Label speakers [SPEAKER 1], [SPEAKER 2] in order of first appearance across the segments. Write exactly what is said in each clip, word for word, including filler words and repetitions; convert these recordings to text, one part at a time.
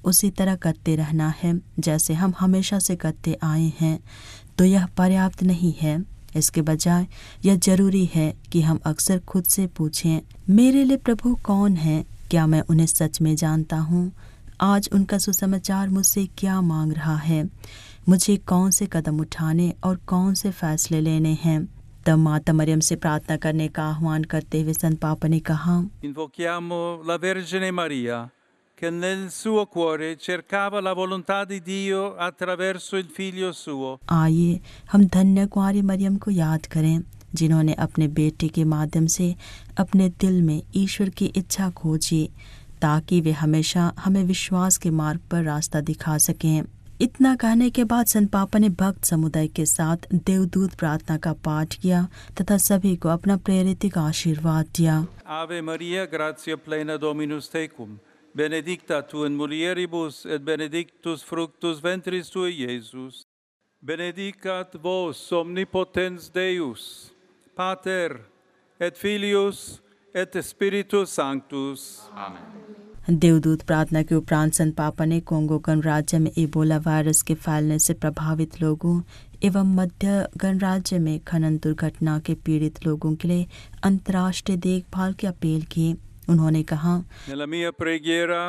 [SPEAKER 1] उसी तरह करते रहना है जैसे हम हमेशा से करते आए हैं, तो यह पर्याप्त नहीं है। इसके बजाय यह जरूरी है कि हम अक्सर खुद से पूछें, मेरे लिए प्रभु कौन है? क्या मैं उन्हें सच में जानता हूँ? आज उनका सुसमाचार मुझसे क्या मांग रहा है? मुझे कौन से कदम उठाने और कौन से फैसले लेने हैं? तब माता मरियम से प्रार्थना करने का आह्वान करते हुए संत पापा ने कहा,
[SPEAKER 2] Invochiamo la Vergine Maria, che nel suo cuore cercava la volontà di Dio attraverso il figlio suo.
[SPEAKER 1] आइए हम धन्य कुंवारी मरियम को याद करें, जिन्होंने अपने बेटे के माध्यम से अपने दिल में ईश्वर की इच्छा खोजी, ताकि वे हमेशा हमें विश्वास के मार्ग पर रास्ता दिखा सकें। इतना कहने के बाद संत पापा ने भक्त समुदाय के साथ देवदूत प्रार्थना का पाठ किया तथा सभी को अपना प्रेरित आशीर्वाद दिया।
[SPEAKER 2] Ave Maria, gratia plena Dominus tecum, benedicta tu in mulieribus et benedictus fructus ventris tui, Iesus. Benedicat vos omnipotens Deus, Pater et Filius et Spiritus Sanctus. Amen.
[SPEAKER 1] देवदूत प्रार्थना के उपरांत संत पापा ने कोंगो गणराज्य में इबोला वायरस के फैलने से प्रभावित लोगों एवं मध्य गणराज्य में खनन दुर्घटना के पीड़ित लोगों के लिए अंतर्राष्ट्रीय देखभाल की अपील की। उन्होंने कहा,
[SPEAKER 2] Nella mia preghiera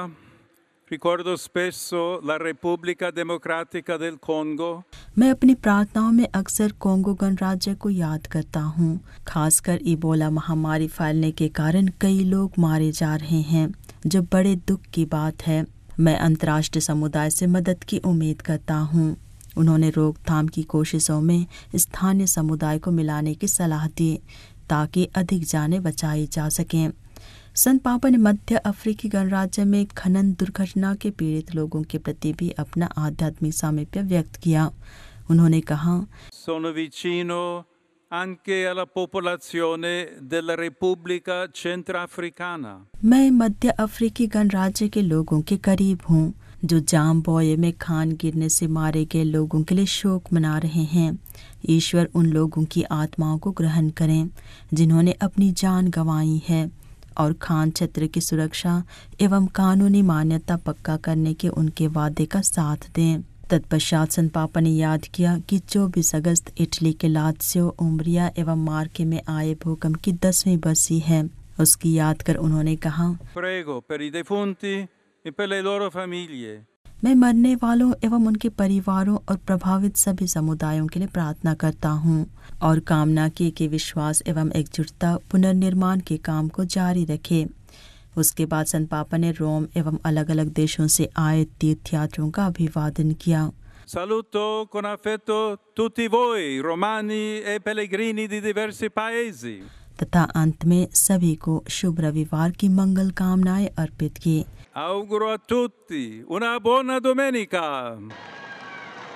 [SPEAKER 2] ricordo spesso la Repubblica Democratica del Congo.
[SPEAKER 1] मैं अपनी प्रार्थनाओं में अक्सर कोंगो गणराज्य को याद करता हूँ। खासकर इबोला महामारी फैलने के कारण कई लोग मारे जा रहे हैं, जो बड़े दुख की बात है। मैं अंतर्राष्ट्रीय समुदाय से मदद की उम्मीद करता हूँ। उन्होंने रोकथाम की कोशिशों में स्थानीय समुदाय को मिलाने की सलाह दी ताकि अधिक जानें बचाई जा सकें। संत पापा ने मध्य अफ्रीकी गणराज्य में खनन दुर्घटना के पीड़ित लोगों के प्रति भी अपना आध्यात्मिक सामीप्य व्यक्त किया। उन्होंने कहा,
[SPEAKER 2] Sono vicino anche alla popolazione della Repubblica Centrafricana.
[SPEAKER 1] मैं मध्य अफ्रीकी गणराज्य के लोगों के करीब हूँ, जो जाम्बोये में खान गिरने से मारे गए लोगों के लिए शोक मना रहे हैं। ईश्वर उन लोगों की आत्माओं को ग्रहण करें जिन्होंने अपनी जान गंवाई है, और खान क्षेत्र की सुरक्षा एवं कानूनी मान्यता पक्का करने के उनके वादे का साथ दें। तत्पश्चात संत पापा ने याद किया कि चौबीस अगस्त इटली के लात्सियो, उम्ब्रिया एवं मार्के में आए भूकंप की दसवीं बरसी है। उसकी याद कर उन्होंने कहा,
[SPEAKER 2] Prego per i defunti e per le loro famiglie.
[SPEAKER 1] मैं मरने वालों एवं उनके परिवारों और प्रभावित सभी समुदायों के लिए प्रार्थना करता हूँ और कामना की कि विश्वास एवं एकजुटता पुनर्निर्माण के काम को जारी रखे। उसके बाद संत पापा ने रोम एवं अलग अलग देशों से आए तीर्थयात्रियों का अभिवादन किया।
[SPEAKER 2] Saluto con affetto tutti voi, romani e pellegrini di diversi paesi.
[SPEAKER 1] तथा अंत में सभी को शुभ रविवार की मंगल कामनाएं अर्पित की।
[SPEAKER 2] Auguro a tutti una buona domenica.